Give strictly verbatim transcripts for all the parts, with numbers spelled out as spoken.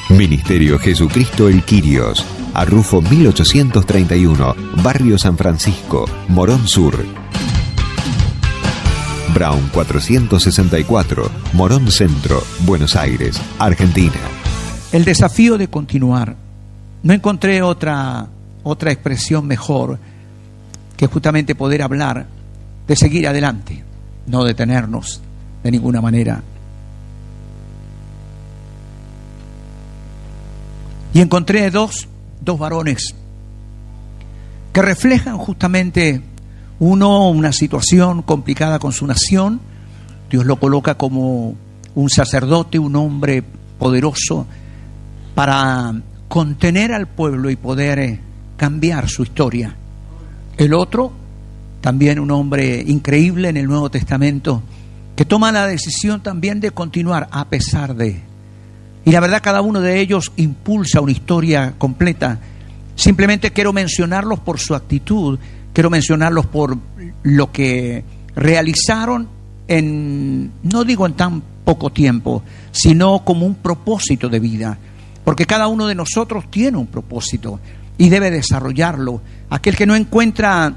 Ministerio Jesucristo el Quirios, Arrufo mil ochocientos treinta y uno, Barrio San Francisco, Morón Sur. Brown cuatrocientos sesenta y cuatro, Morón Centro, Buenos Aires, Argentina. El desafío de continuar. No encontré otra, otra expresión mejor que justamente poder hablar de seguir adelante, no detenernos de ninguna manera. Y encontré dos, dos varones que reflejan justamente, uno, una situación complicada con su nación. Dios lo coloca como un sacerdote, un hombre poderoso para contener al pueblo y poder cambiar su historia. El otro, también un hombre increíble en el Nuevo Testamento, que toma la decisión también de continuar a pesar de... Y la verdad, cada uno de ellos impulsa una historia completa. Simplemente quiero mencionarlos por su actitud, quiero mencionarlos por lo que realizaron en, no digo en tan poco tiempo, sino como un propósito de vida. Porque cada uno de nosotros tiene un propósito y debe desarrollarlo. Aquel que no encuentra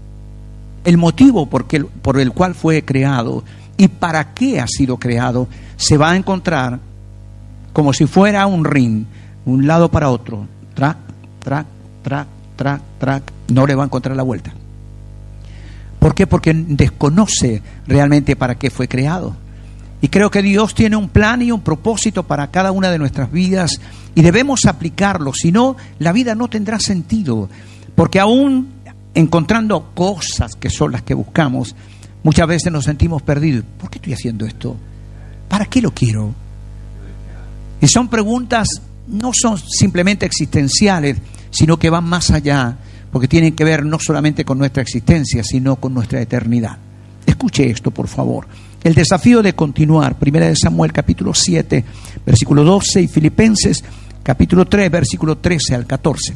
el motivo por, que, por el cual fue creado y para qué ha sido creado, se va a encontrar como si fuera un ring, un lado para otro, track, track, track, track, track, no le va a encontrar la vuelta. ¿Por qué? Porque desconoce realmente para qué fue creado. Y creo que Dios tiene un plan y un propósito para cada una de nuestras vidas y debemos aplicarlo, si no, la vida no tendrá sentido, porque aún encontrando cosas que son las que buscamos, muchas veces nos sentimos perdidos. ¿Por qué estoy haciendo esto? ¿Para qué lo quiero? Y son preguntas, no son simplemente existenciales, sino que van más allá, porque tienen que ver no solamente con nuestra existencia, sino con nuestra eternidad. Escuche esto, por favor. El desafío de continuar, Primera de Samuel, capítulo siete, versículo doce, y Filipenses, capítulo tres, versículo trece al catorce.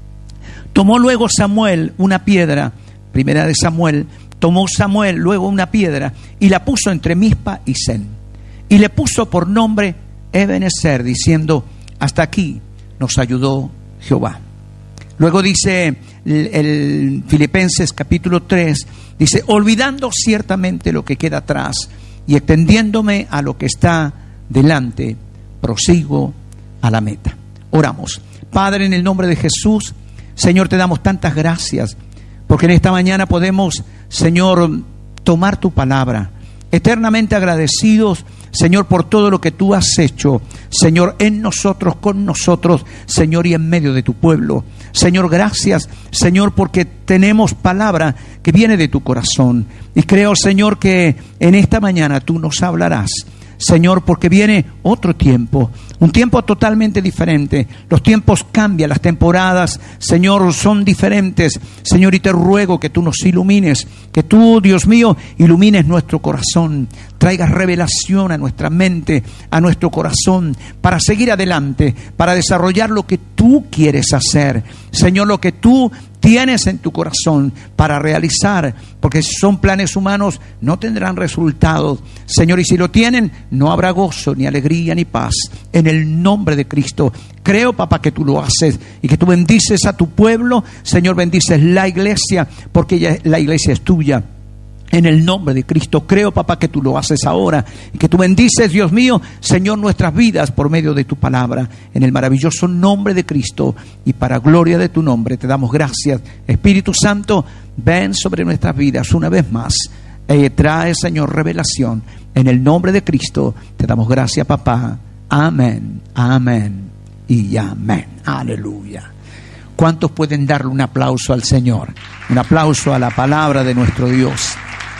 Tomó luego Samuel una piedra, Primera de Samuel, tomó Samuel luego una piedra y la puso entre Mizpa y Sen, y le puso por nombre Ebenezer, diciendo: hasta aquí nos ayudó Jehová. Luego dice el, el Filipenses capítulo tres, dice: olvidando ciertamente lo que queda atrás y extendiéndome a lo que está delante, prosigo a la meta. Oramos. Padre, en el nombre de Jesús, Señor, te damos tantas gracias porque en esta mañana podemos, Señor, tomar tu palabra, eternamente agradecidos, Señor, por todo lo que tú has hecho, Señor, en nosotros, con nosotros, Señor, y en medio de tu pueblo. Señor, gracias, Señor, porque tenemos palabra que viene de tu corazón. Y creo, Señor, que en esta mañana tú nos hablarás, Señor, porque viene otro tiempo, un tiempo totalmente diferente. Los tiempos cambian, las temporadas, Señor, son diferentes. Señor, y te ruego que tú nos ilumines, que tú, Dios mío, ilumines nuestro corazón, traigas revelación a nuestra mente, a nuestro corazón, para seguir adelante, para desarrollar lo que tú quieres hacer. Señor, lo que tú tienes en tu corazón para realizar, porque si son planes humanos no tendrán resultados, Señor, y si lo tienen no habrá gozo, ni alegría, ni paz. En el nombre de Cristo creo, papá, que tú lo haces y que tú bendices a tu pueblo. Señor, bendices la iglesia, porque ella, la iglesia es tuya. En el nombre de Cristo creo, papá, que tú lo haces ahora y que tú bendices, Dios mío, Señor, nuestras vidas por medio de tu palabra. En el maravilloso nombre de Cristo y para gloria de tu nombre te damos gracias. Espíritu Santo, ven sobre nuestras vidas una vez más. Eh, trae, Señor, revelación. En el nombre de Cristo te damos gracias, papá. Amén, amén y amén. Aleluya. ¿Cuántos pueden darle un aplauso al Señor? Un aplauso a la palabra de nuestro Dios.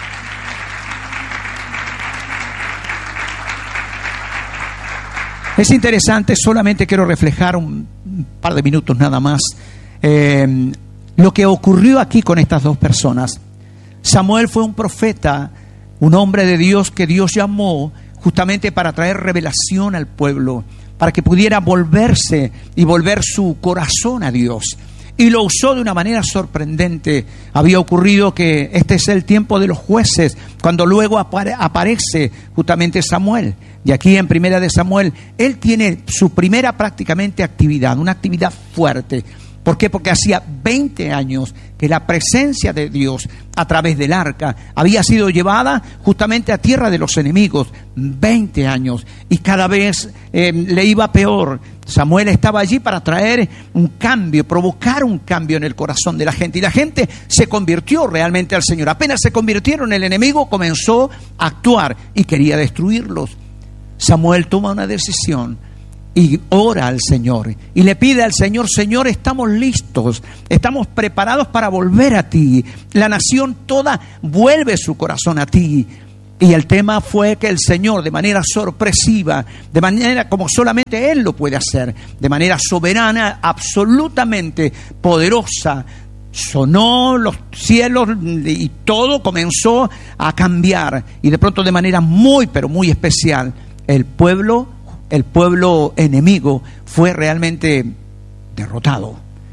Es interesante, solamente quiero reflejar un par de minutos nada más eh, lo que ocurrió aquí con estas dos personas. Samuel fue un profeta, un hombre de Dios que Dios llamó justamente para traer revelación al pueblo, para que pudiera volverse y volver su corazón a Dios. y lo usó de una manera sorprendente. Había ocurrido que este es el tiempo de los jueces, cuando luego apare- aparece justamente Samuel. Y aquí en Primera de Samuel, él tiene su primera prácticamente actividad, una actividad fuerte. ¿Por qué? Porque hacía veinte años que la presencia de Dios a través del arca había sido llevada justamente a tierra de los enemigos. veinte años. Y cada vez eh, le iba peor. Samuel estaba allí para traer un cambio, provocar un cambio en el corazón de la gente. Y la gente se convirtió realmente al Señor. Apenas se convirtieron, el enemigo comenzó a actuar y quería destruirlos. Samuel toma una decisión y ora al Señor y le pide al Señor: Señor, estamos listos, estamos preparados para volver a ti. La nación toda vuelve su corazón a ti. Y el tema fue que el Señor, de manera sorpresiva, de manera como solamente Él lo puede hacer, de manera soberana, absolutamente poderosa, sonó los cielos y todo comenzó a cambiar. Y de pronto, de manera muy, pero muy especial, el pueblo, el pueblo enemigo fue realmente derrotado.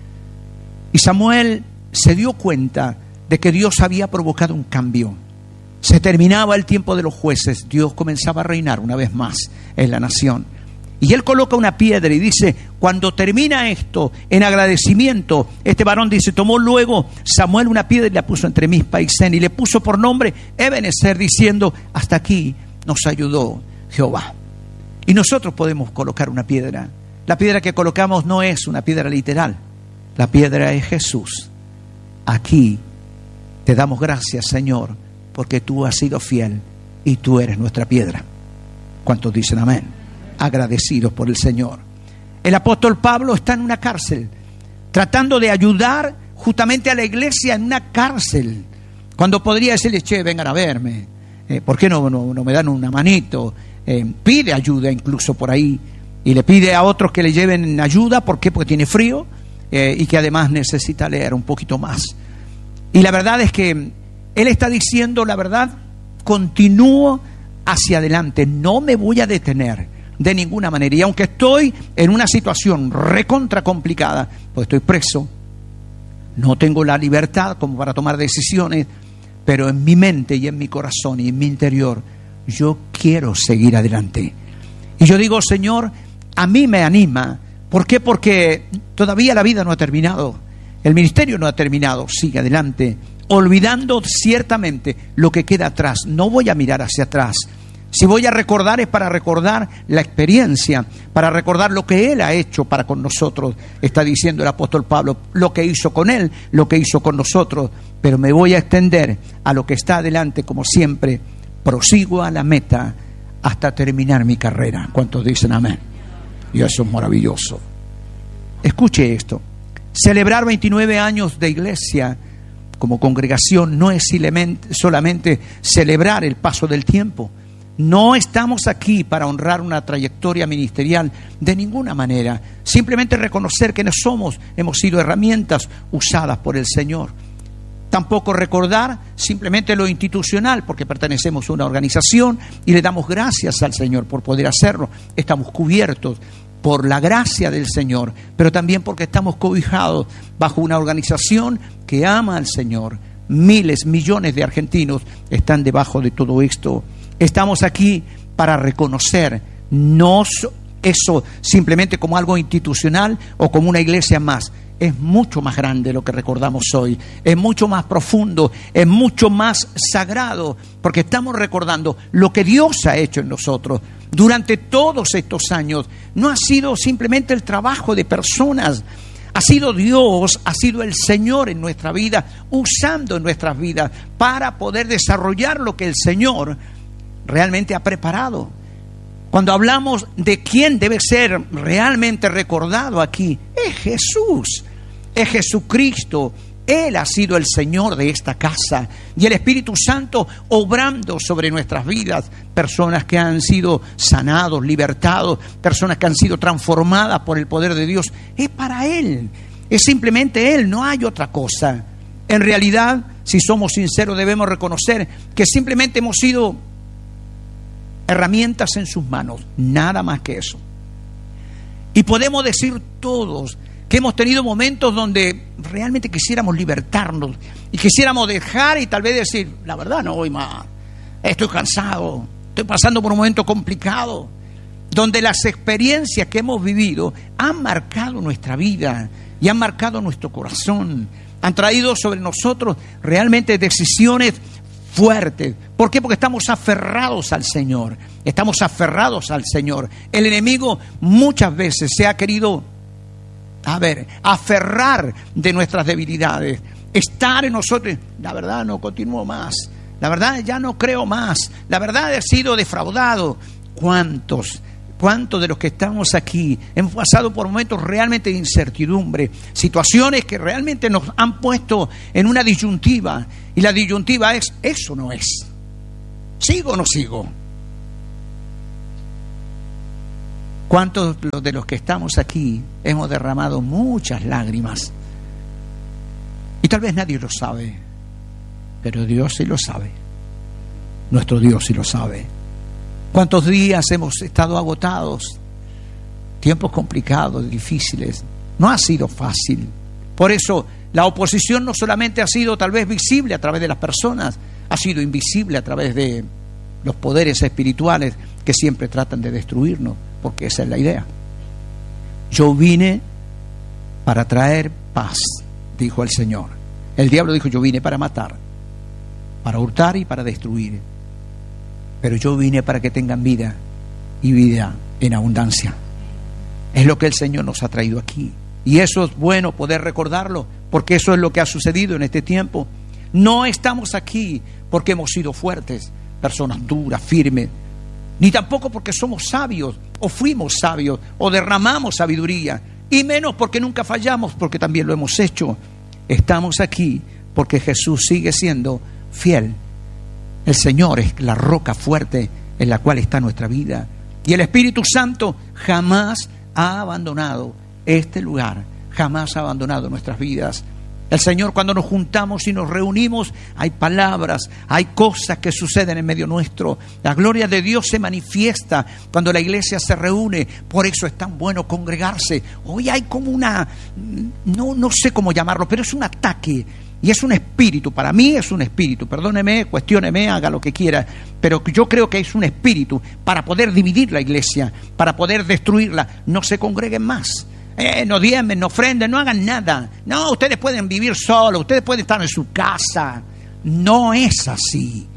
Y Samuel se dio cuenta de que Dios había provocado un cambio. Se terminaba el tiempo de los jueces, Dios comenzaba a reinar una vez más en la nación. Y él coloca una piedra y dice: cuando termina esto, en agradecimiento, este varón dice: tomó luego Samuel una piedra y la puso entre Mizpa y Sen, y le puso por nombre Ebenezer, diciendo: hasta aquí nos ayudó Jehová. Y nosotros podemos colocar una piedra. La piedra que colocamos no es una piedra literal, la piedra es Jesús. Aquí te damos gracias, Señor, porque tú has sido fiel y tú eres nuestra piedra. ¿Cuántos dicen amén? Agradecidos por el Señor. El apóstol Pablo está en una cárcel, tratando de ayudar justamente a la iglesia en una cárcel, cuando podría decirles: che, vengan a verme, eh, ¿por qué no, no, no me dan una manito? Eh, pide ayuda incluso por ahí, y le pide a otros que le lleven ayuda. ¿Por qué? Porque tiene frío eh, y que además necesita leer un poquito más. Y la verdad es que él está diciendo: la verdad, continúo hacia adelante, no me voy a detener de ninguna manera. Y aunque estoy en una situación recontra complicada, pues estoy preso, no tengo la libertad como para tomar decisiones, pero en mi mente y en mi corazón y en mi interior, yo quiero seguir adelante. Y yo digo: Señor, a mí me anima. ¿Por qué? Porque todavía la vida no ha terminado, el ministerio no ha terminado. Sigue adelante, olvidando ciertamente lo que queda atrás. No voy a mirar hacia atrás. Si voy a recordar, es para recordar la experiencia, para recordar lo que Él ha hecho para con nosotros. Está diciendo el apóstol Pablo, lo que hizo con Él, lo que hizo con nosotros. Pero me voy a extender a lo que está adelante, como siempre. Prosigo a la meta hasta terminar mi carrera. ¿Cuántos dicen amén? Y eso es maravilloso. Escuche esto: celebrar veintinueve años de iglesia como congregación no es solamente celebrar el paso del tiempo. No estamos aquí para honrar una trayectoria ministerial de ninguna manera. Simplemente reconocer que no somos, hemos sido herramientas usadas por el Señor. Tampoco recordar simplemente lo institucional, porque pertenecemos a una organización y le damos gracias al Señor por poder hacerlo. Estamos cubiertos por la gracia del Señor, pero también porque estamos cobijados bajo una organización que ama al Señor. Miles, millones de argentinos están debajo de todo esto. Estamos aquí para reconocer, no eso simplemente como algo institucional o como una iglesia más. Es mucho más grande lo que recordamos hoy, es mucho más profundo, es mucho más sagrado, porque estamos recordando lo que Dios ha hecho en nosotros durante todos estos años. No ha sido simplemente el trabajo de personas, ha sido Dios, ha sido el Señor en nuestra vida, usando en nuestras vidas para poder desarrollar lo que el Señor realmente ha preparado. Cuando hablamos de quién debe ser realmente recordado aquí, es Jesús, es Jesucristo. Él ha sido el Señor de esta casa y el Espíritu Santo obrando sobre nuestras vidas. Personas que han sido sanados, libertados, personas que han sido transformadas por el poder de Dios. Es para Él, es simplemente Él, no hay otra cosa. En realidad, si somos sinceros, debemos reconocer que simplemente hemos sido herramientas en sus manos, nada más que eso. Y podemos decir todos que hemos tenido momentos donde realmente quisiéramos libertarnos y quisiéramos dejar y tal vez decir, la verdad no voy más, estoy cansado, estoy pasando por un momento complicado, donde las experiencias que hemos vivido han marcado nuestra vida y han marcado nuestro corazón, han traído sobre nosotros realmente decisiones fuertes. ¿Por qué? Porque estamos aferrados al Señor, estamos aferrados al Señor. El enemigo muchas veces se ha querido, a ver, aferrar de nuestras debilidades, estar en nosotros. La verdad no continúo más, la verdad ya no creo más, la verdad he sido defraudado. ¿Cuántos? ¿Cuántos de los que estamos aquí hemos pasado por momentos realmente de incertidumbre? Situaciones que realmente nos han puesto en una disyuntiva. Y la disyuntiva es, eso no es. ¿Sigo o no sigo? ¿Cuántos de los que estamos aquí hemos derramado muchas lágrimas? Y tal vez nadie lo sabe, pero Dios sí lo sabe. Nuestro Dios sí lo sabe. ¿Cuántos días hemos estado agotados? Tiempos complicados, difíciles. No ha sido fácil. Por eso la oposición no solamente ha sido tal vez visible a través de las personas, ha sido invisible a través de los poderes espirituales que siempre tratan de destruirnos, porque esa es la idea. Yo vine para traer paz, dijo el Señor. El diablo dijo, yo vine para matar, para hurtar y para destruir. Pero yo vine para que tengan vida y vida en abundancia. Es lo que el Señor nos ha traído aquí. Y eso es bueno poder recordarlo, porque eso es lo que ha sucedido en este tiempo. No estamos aquí porque hemos sido fuertes, personas duras, firmes, ni tampoco porque somos sabios, o fuimos sabios, o derramamos sabiduría, y menos porque nunca fallamos, porque también lo hemos hecho. Estamos aquí porque Jesús sigue siendo fiel. El Señor es la roca fuerte en la cual está nuestra vida. Y el Espíritu Santo jamás ha abandonado este lugar, jamás ha abandonado nuestras vidas. El Señor, cuando nos juntamos y nos reunimos, hay palabras, hay cosas que suceden en medio nuestro. La gloria de Dios se manifiesta cuando la iglesia se reúne. Por eso es tan bueno congregarse. Hoy hay como una, no, no sé cómo llamarlo, pero es un ataque. Y es un espíritu, para mí es un espíritu, perdóneme, cuestióneme, haga lo que quiera, pero yo creo que es un espíritu para poder dividir la iglesia, para poder destruirla. No se congreguen más, eh, no diezmen, no ofrenden, no hagan nada. No, ustedes pueden vivir solos, ustedes pueden estar en su casa. No es así,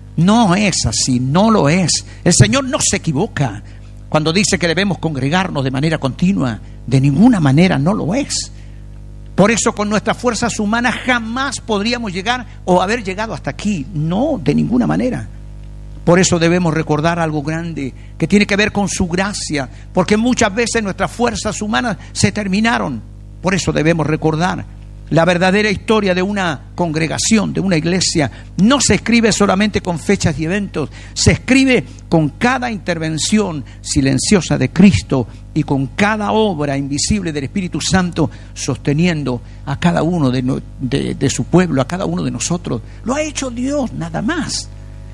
no es así, no lo es. El Señor no se equivoca cuando dice que debemos congregarnos de manera continua. De ninguna manera no lo es. Por eso con nuestras fuerzas humanas jamás podríamos llegar o haber llegado hasta aquí. No, de ninguna manera. Por eso debemos recordar algo grande que tiene que ver con su gracia, porque muchas veces nuestras fuerzas humanas se terminaron. Por eso debemos recordar la verdadera historia de una congregación, de una iglesia. No se escribe solamente con fechas y eventos, se escribe con cada intervención silenciosa de Cristo y con cada obra invisible del Espíritu Santo sosteniendo a cada uno de, no, de, de su pueblo, a cada uno de nosotros. Lo ha hecho Dios, nada más.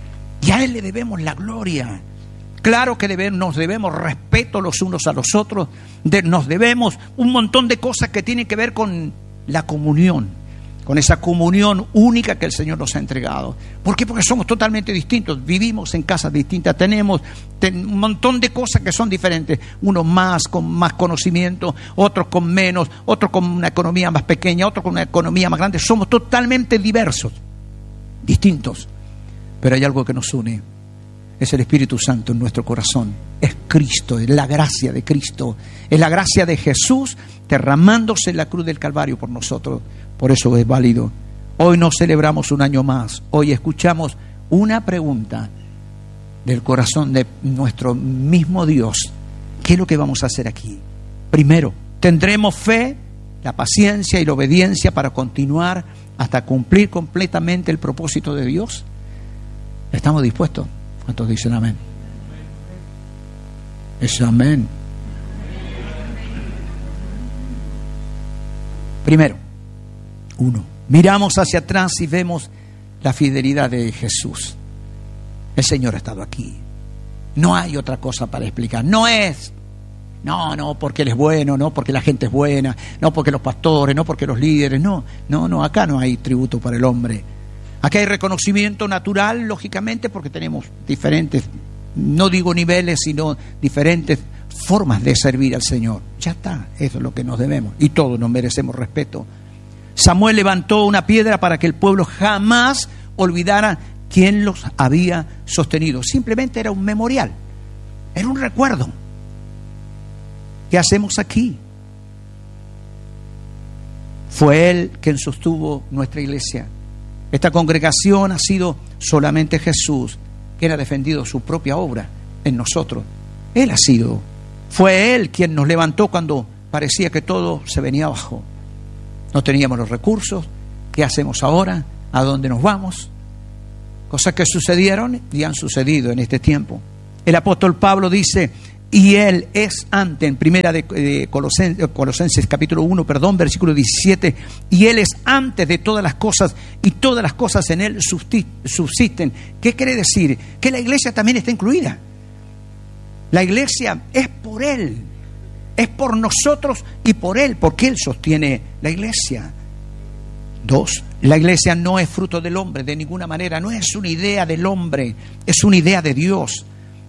Y a Él le debemos la gloria. Claro que debemos, nos debemos respeto los unos a los otros, de, nos debemos un montón de cosas que tienen que ver con la comunión, con esa comunión única que el Señor nos ha entregado. ¿Por qué? Porque somos totalmente distintos, vivimos en casas distintas, tenemos ten, un montón de cosas que son diferentes, unos más con más conocimiento, otros con menos, otros con una economía más pequeña, otros con una economía más grande. Somos totalmente diversos, distintos, pero hay algo que nos une. Es el Espíritu Santo en nuestro corazón. Es Cristo, es la gracia de Cristo. Es la gracia de Jesús derramándose en la cruz del Calvario por nosotros. Por eso es válido. Hoy no celebramos un año más. Hoy escuchamos una pregunta del corazón de nuestro mismo Dios. ¿Qué es lo que vamos a hacer aquí? Primero, ¿tendremos fe, la paciencia y la obediencia para continuar hasta cumplir completamente el propósito de Dios? ¿Estamos dispuestos? ¿Cuántos dicen amén? Es amén. Primero, uno, miramos hacia atrás y vemos la fidelidad de Jesús. El Señor ha estado aquí. No hay otra cosa para explicar. No es No, no, porque Él es bueno, no porque la gente es buena, no porque los pastores, no porque los líderes, no, no, no, acá no hay tributo para el hombre. Acá hay reconocimiento natural, lógicamente, porque tenemos diferentes, no digo niveles, sino diferentes formas de servir al Señor. Ya está, eso es lo que nos debemos, y todos nos merecemos respeto. Samuel levantó una piedra para que el pueblo jamás olvidara quién los había sostenido. Simplemente era un memorial, era un recuerdo. ¿Qué hacemos aquí? Fue Él quien sostuvo nuestra iglesia. Esta congregación ha sido solamente Jesús quien ha defendido su propia obra en nosotros. Él ha sido, fue Él quien nos levantó cuando parecía que todo se venía abajo. No teníamos los recursos. ¿Qué hacemos ahora? ¿A dónde nos vamos? Cosas que sucedieron y han sucedido en este tiempo. El apóstol Pablo dice, y Él es antes, en primera de, de Colosenses, Colosenses capítulo uno, perdón, versículo diecisiete, y Él es antes de todas las cosas, y todas las cosas en Él subsisten. ¿Qué quiere decir? Que la iglesia también está incluida. La iglesia es por Él, es por nosotros y por Él, porque Él sostiene la iglesia. Dos, la iglesia no es fruto del hombre de ninguna manera, no es una idea del hombre, es una idea de Dios.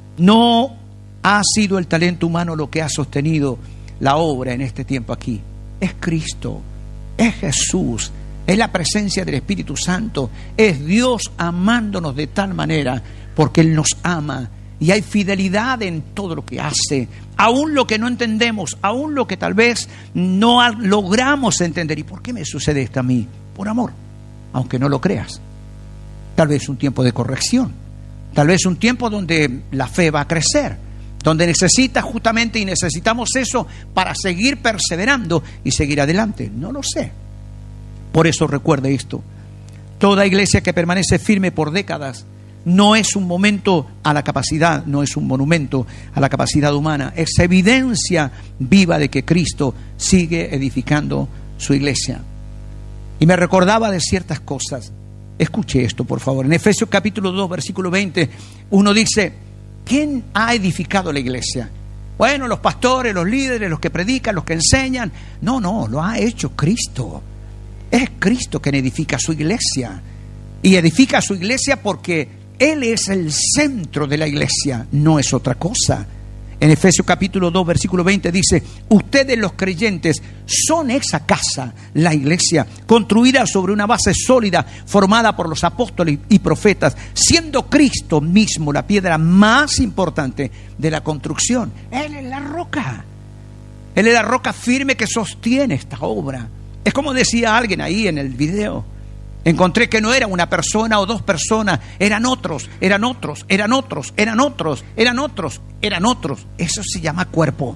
No ha sido el talento humano lo que ha sostenido la obra en este tiempo aquí. Es Cristo, es Jesús, es la presencia del Espíritu Santo, es Dios amándonos de tal manera porque Él nos ama y hay fidelidad en todo lo que hace, aún lo que no entendemos, aún lo que tal vez no logramos entender. ¿Y por qué me sucede esto a mí? Por amor, aunque no lo creas. Tal vez un tiempo de corrección, tal vez un tiempo donde la fe va a crecer, donde necesitas justamente y necesitamos eso para seguir perseverando y seguir adelante. No lo sé. Por eso recuerde esto. Toda iglesia que permanece firme por décadas no es un momento a la capacidad, no es un monumento a la capacidad humana. Es evidencia viva de que Cristo sigue edificando su iglesia. Y me recordaba de ciertas cosas. Escuche esto, por favor. En Efesios capítulo dos, versículo veinte, uno dice, ¿quién ha edificado la iglesia? Bueno, los pastores, los líderes, los que predican, los que enseñan. No, no, lo ha hecho Cristo. Es Cristo quien edifica su iglesia. Y edifica su iglesia porque Él es el centro de la iglesia, no es otra cosa. En Efesios capítulo dos, versículo veinte dice, ustedes los creyentes son esa casa, la iglesia, construida sobre una base sólida, formada por los apóstoles y profetas, siendo Cristo mismo la piedra más importante de la construcción. Él es la roca. Él es la roca firme que sostiene esta obra. Es como decía alguien ahí en el video. Encontré que no era una persona o dos personas, eran otros, eran otros, eran otros, eran otros, eran otros, eran otros. Eso se llama cuerpo.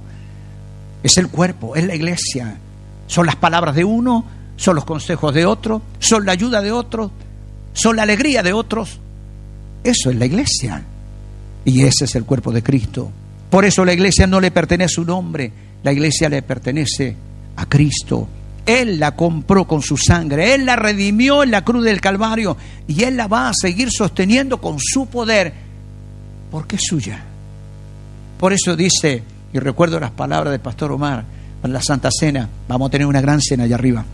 Es el cuerpo, es la iglesia. Son las palabras de uno, son los consejos de otro, son la ayuda de otro, son la alegría de otros. Eso es la iglesia. Y ese es el cuerpo de Cristo. Por eso la iglesia no le pertenece a un hombre, la iglesia le pertenece a Cristo. Él la compró con su sangre, Él la redimió en la cruz del Calvario y Él la va a seguir sosteniendo con su poder porque es suya. Por eso dice, y recuerdo las palabras del pastor Omar en la Santa Cena, vamos a tener una gran cena allá arriba,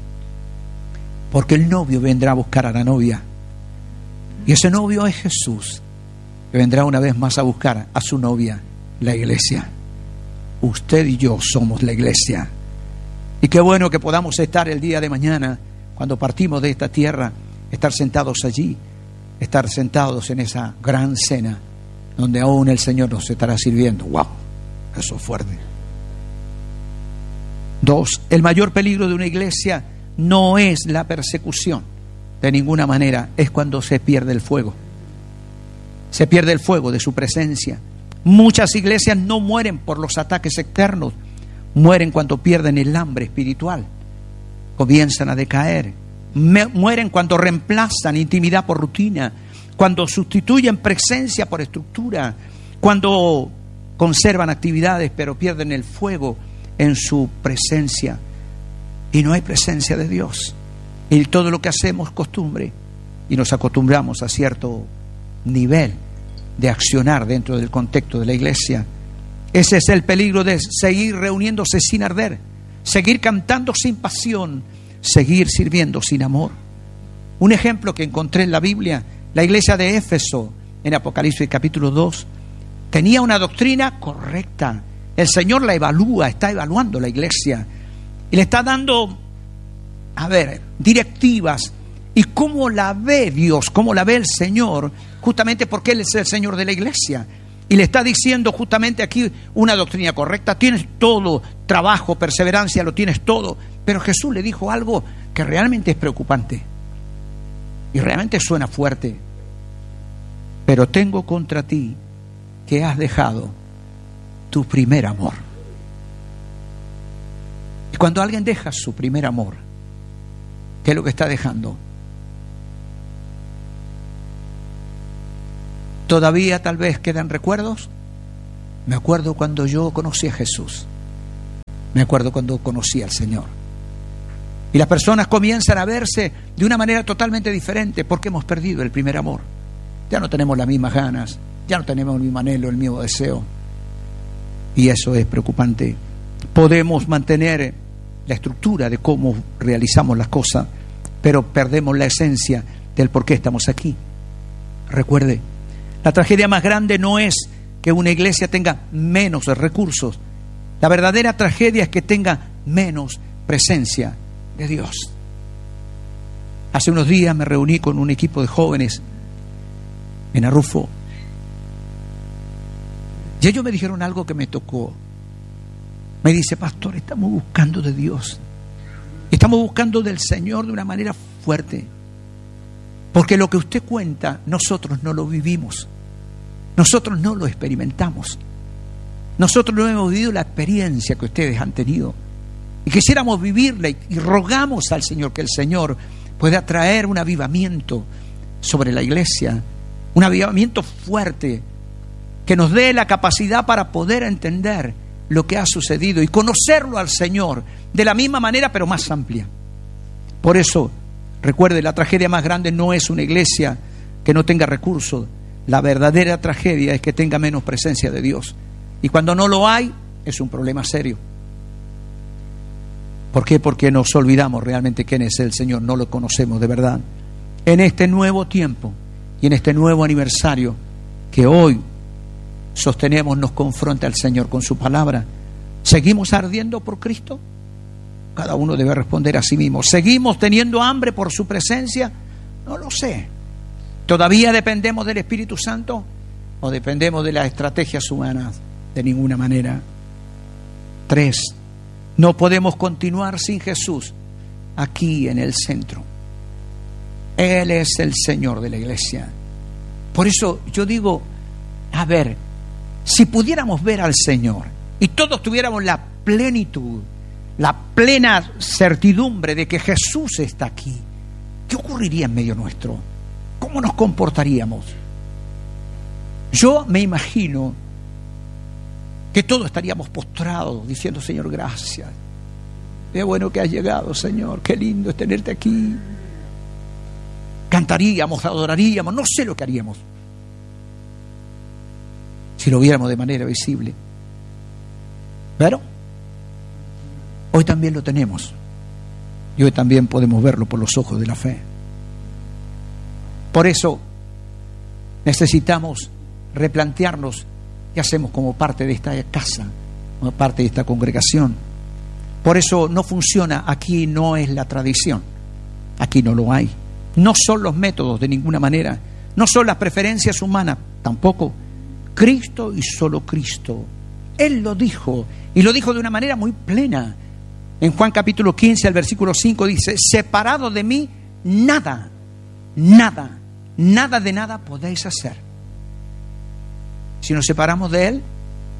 porque el novio vendrá a buscar a la novia y ese novio es Jesús, que vendrá una vez más a buscar a su novia, la iglesia. Usted y yo somos la iglesia. Y qué bueno que podamos estar el día de mañana, cuando partimos de esta tierra, estar sentados allí, estar sentados en esa gran cena, donde aún el Señor nos estará sirviendo. ¡Wow! Eso es fuerte. Dos, el mayor peligro de una iglesia no es la persecución, de ninguna manera, es cuando se pierde el fuego. Se pierde el fuego de su presencia. Muchas iglesias no mueren por los ataques externos, mueren cuando pierden el hambre espiritual, comienzan a decaer. Mueren cuando reemplazan intimidad por rutina, cuando sustituyen presencia por estructura, cuando conservan actividades pero pierden el fuego en su presencia y no hay presencia de Dios. Y todo lo que hacemos es costumbre y nos acostumbramos a cierto nivel de accionar dentro del contexto de la iglesia Ese es el peligro de seguir reuniéndose sin arder, seguir cantando sin pasión, seguir sirviendo sin amor. Un ejemplo que encontré en la Biblia, la iglesia de Éfeso, en Apocalipsis capítulo dos, tenía una doctrina correcta. El Señor la evalúa, está evaluando la iglesia y le está dando, a ver, directivas. ¿Y cómo la ve Dios? ¿Cómo la ve el Señor? Justamente porque Él es el Señor de la iglesia. Y le está diciendo justamente aquí una doctrina correcta. Tienes todo, trabajo, perseverancia, lo tienes todo. Pero Jesús le dijo algo que realmente es preocupante. Y realmente suena fuerte. Pero tengo contra ti que has dejado tu primer amor. Y cuando alguien deja su primer amor, ¿qué es lo que está dejando? Todavía tal vez quedan recuerdos. Me acuerdo cuando yo conocí a Jesús. Me acuerdo cuando conocí al Señor. Y las personas comienzan a verse de una manera totalmente diferente porque hemos perdido el primer amor. Ya no tenemos las mismas ganas, ya no tenemos el mismo anhelo, el mismo deseo. Y eso es preocupante. Podemos mantener la estructura de cómo realizamos las cosas, pero perdemos la esencia del por qué estamos aquí. Recuerde, la tragedia más grande no es que una iglesia tenga menos recursos. La verdadera tragedia es que tenga menos presencia de Dios. Hace unos días me reuní con un equipo de jóvenes en Arrufo. Y ellos me dijeron algo que me tocó. Me dice: pastor, estamos buscando de Dios. Estamos buscando del Señor de una manera fuerte. Porque lo que usted cuenta, nosotros no lo vivimos. Nosotros no lo experimentamos. Nosotros no hemos vivido la experiencia que ustedes han tenido. Y quisiéramos vivirla y, y rogamos al Señor que el Señor pueda traer un avivamiento sobre la iglesia. Un avivamiento fuerte que nos dé la capacidad para poder entender lo que ha sucedido y conocerlo al Señor de la misma manera pero más amplia. Por eso, recuerde, la tragedia más grande no es una iglesia que no tenga recursos. La verdadera tragedia es que tenga menos presencia de Dios. Y cuando no lo hay, es un problema serio. ¿Por qué? Porque nos olvidamos realmente quién es el Señor, no lo conocemos de verdad. En este nuevo tiempo y en este nuevo aniversario que hoy sostenemos, nos confronta el Señor con su palabra. ¿Seguimos ardiendo por Cristo? Cada uno debe responder a sí mismo. ¿Seguimos teniendo hambre por su presencia? No lo sé. ¿Todavía dependemos del Espíritu Santo o dependemos de las estrategias humanas? De ninguna manera. Tres, no podemos continuar sin Jesús aquí en el centro. Él es el Señor de la iglesia. Por eso yo digo, a ver, si pudiéramos ver al Señor y todos tuviéramos la plenitud, la plena certidumbre de que Jesús está aquí, ¿qué ocurriría en medio nuestro? ¿Cómo nos comportaríamos? Yo me imagino que todos estaríamos postrados diciendo: Señor, gracias. Qué bueno que has llegado, Señor. Qué lindo es tenerte aquí. Cantaríamos, adoraríamos, no sé lo que haríamos si lo viéramos de manera visible. Pero hoy también lo tenemos. Y hoy también podemos verlo por los ojos de la fe. Por eso necesitamos replantearnos qué hacemos como parte de esta casa, como parte de esta congregación. Por eso no funciona, aquí no es la tradición, aquí no lo hay. No son los métodos de ninguna manera, no son las preferencias humanas tampoco. Cristo y solo Cristo. Él lo dijo, y lo dijo de una manera muy plena. En Juan capítulo quince, al versículo cinco dice: separado de mí, nada, nada, nada de nada podéis hacer. Si nos separamos de Él,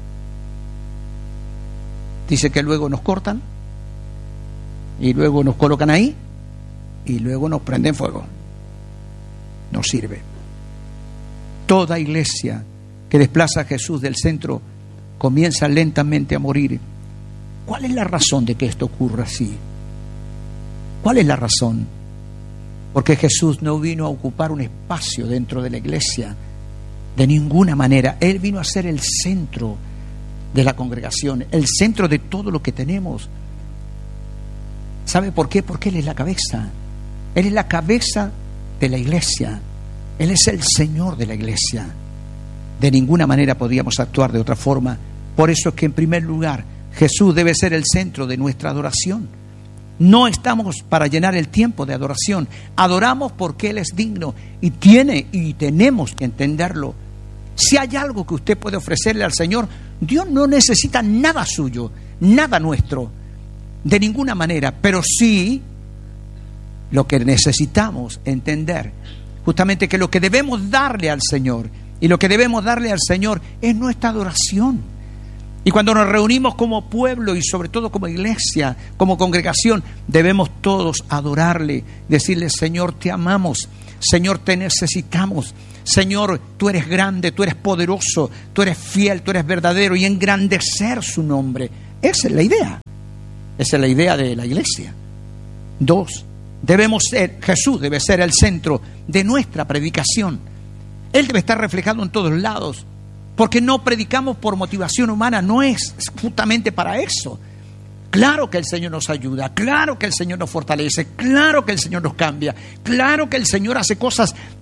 dice que luego nos cortan, y luego nos colocan ahí, y luego nos prenden fuego. No sirve. Toda iglesia que desplaza a Jesús del centro comienza lentamente a morir. ¿Cuál es la razón de que esto ocurra así? ¿Cuál es la razón? Porque Jesús no vino a ocupar un espacio dentro de la iglesia de ninguna manera. Él vino a ser el centro de la congregación, el centro de todo lo que tenemos. ¿Sabe por qué? Porque Él es la cabeza. Él es la cabeza de la iglesia. Él es el Señor de la iglesia. De ninguna manera podríamos actuar de otra forma. Por eso es que en primer lugar Jesús debe ser el centro de nuestra adoración. No estamos para llenar el tiempo de adoración. Adoramos porque Él es digno y tiene y tenemos que entenderlo. Si hay algo que usted puede ofrecerle al Señor, Dios no necesita nada suyo, nada nuestro, de ninguna manera, pero sí lo que necesitamos entender, justamente que lo que debemos darle al Señor y lo que debemos darle al Señor es nuestra adoración. Y cuando nos reunimos como pueblo y sobre todo como iglesia, como congregación, debemos todos adorarle, decirle: Señor, te amamos, Señor, te necesitamos, Señor, tú eres grande, tú eres poderoso, tú eres fiel, tú eres verdadero, y engrandecer su nombre. Esa es la idea, esa es la idea de la iglesia. Dos, debemos ser, Jesús debe ser el centro de nuestra predicación. Él debe estar reflejado en todos lados. Porque no predicamos por motivación humana, no es justamente para eso. Claro que el Señor nos ayuda, claro que el Señor nos fortalece, claro que el Señor nos cambia, claro que el Señor hace cosas